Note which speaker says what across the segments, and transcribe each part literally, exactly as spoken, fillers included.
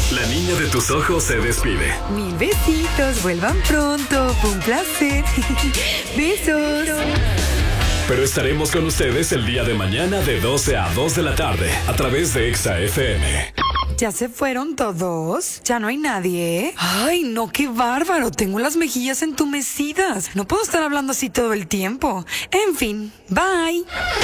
Speaker 1: La niña de tus ojos se despide.
Speaker 2: Mil besitos, vuelvan pronto. Fue un placer. Besos.
Speaker 1: Pero estaremos con ustedes el día de mañana de doce a dos de la tarde a través de Exa F M.
Speaker 2: ¿Ya se fueron todos? ¿Ya no hay nadie? Ay, no, qué bárbaro. Tengo las mejillas entumecidas. No puedo estar hablando así todo el tiempo. En fin, bye.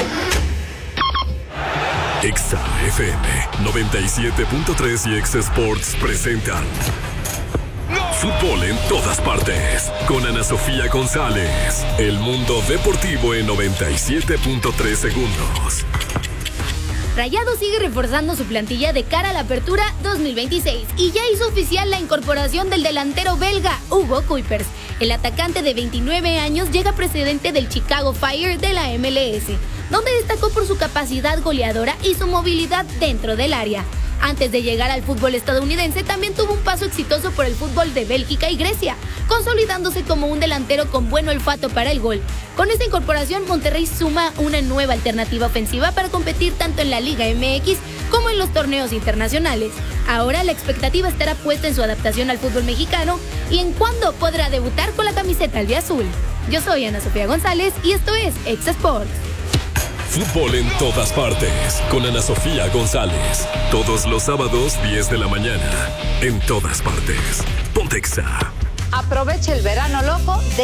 Speaker 1: Exa F M noventa y siete punto tres y Exa Sports presentan Fútbol en todas partes con Ana Sofía González. El mundo deportivo en noventa y siete punto tres segundos.
Speaker 3: Rayados sigue reforzando su plantilla de cara a la apertura dos mil veintiséis y ya hizo oficial la incorporación del delantero belga Hugo Kuipers. El atacante de veintinueve años llega procedente del Chicago Fire de la M L S, donde destacó por su capacidad goleadora y su movilidad dentro del área. Antes de llegar al fútbol estadounidense, también tuvo un paso exitoso por el fútbol de Bélgica y Grecia, consolidándose como un delantero con buen olfato para el gol. Con esta incorporación, Monterrey suma una nueva alternativa ofensiva para competir tanto en la Liga M X como en los torneos internacionales. Ahora la expectativa estará puesta en su adaptación al fútbol mexicano y en cuándo podrá debutar con la camiseta albiazul. Yo soy Ana Sofía González y esto es Exa Sports.
Speaker 1: Fútbol en todas partes con Ana Sofía González. Todos los sábados, diez de la mañana. En todas partes. Ponte Exa.
Speaker 4: Aprovecha el verano loco de